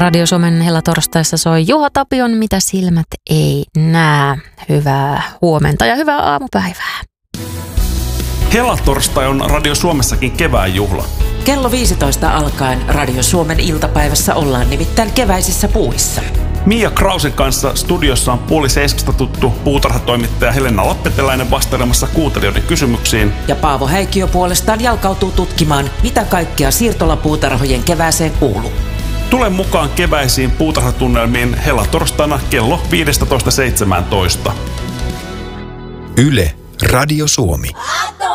Radio Suomen helatorstaissa soi Juha Tapion Mitä silmät ei näe. Hyvää huomenta ja hyvää aamupäivää. Helatorstai on Radio Suomessakin kevään juhla. Kello 15 alkaen Radio Suomen iltapäivässä ollaan nimittäin keväisissä puissa. Mia Krausen kanssa studiossa on 6:30 tuttu puutarhatoimittaja Helena Lappeteläinen vastailemassa kuuntelijoiden kysymyksiin. Ja Paavo Häikkiö puolestaan jalkautuu tutkimaan, mitä kaikkea siirtolapuutarhojen kevääseen kuuluu. Tule mukaan keväisiin puutarhatunnelmiin helatorstaina kello 15:17. Yle, Radio Suomi.